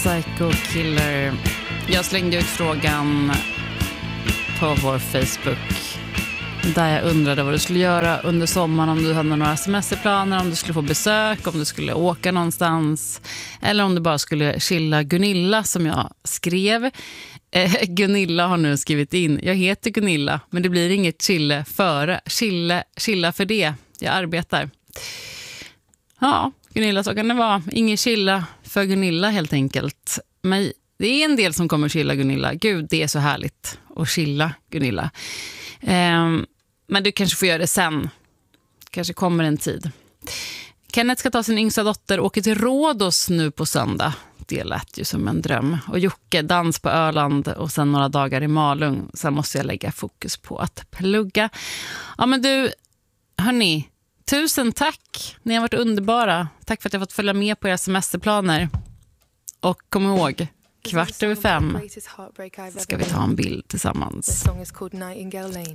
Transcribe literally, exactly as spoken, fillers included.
Psycho Killer. Jag slängde ut frågan på vår Facebook där jag undrade vad du skulle göra under sommaren, om du hade några semesterplaner, om du skulle få besök, om du skulle åka någonstans eller om du bara skulle chilla. Gunilla som jag skrev. Eh, Gunilla har nu skrivit in. Jag heter Gunilla, men det blir inget chille före. Chilla, chilla för det. Jag arbetar. Ja, Gunilla, så kan det vara. Ingen chilla för Gunilla helt enkelt. Men det är en del som kommer chilla Gunilla. Gud, det är så härligt att chilla Gunilla. Um, men du kanske får göra det sen. Kanske kommer en tid. Kenneth ska ta sin yngsta dotter och åka till Rhodos nu på söndag. Det lät ju som en dröm. Och Jocke, dans på Öland och sen några dagar i Malung. Sen måste jag lägga fokus på att plugga. Ja men du, hörni, tusen tack. Ni har varit underbara. Tack för att jag fått följa med på era semesterplaner. Och kom ihåg, kvart över fem ska vi ta en bild tillsammans.